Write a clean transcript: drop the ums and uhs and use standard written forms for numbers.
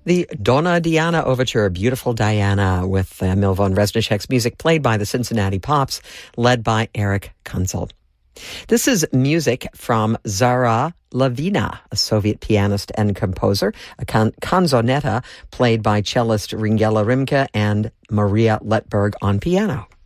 The Donna Diana Overture, Beautiful Diana, with Emil von Reznicek's music played by the Cincinnati Pops, led by Eric Kunzel. This is music from Zara Lavina, a Soviet pianist and composer, a canzonetta played by cellist Ringela Rimke and Maria Letberg on piano.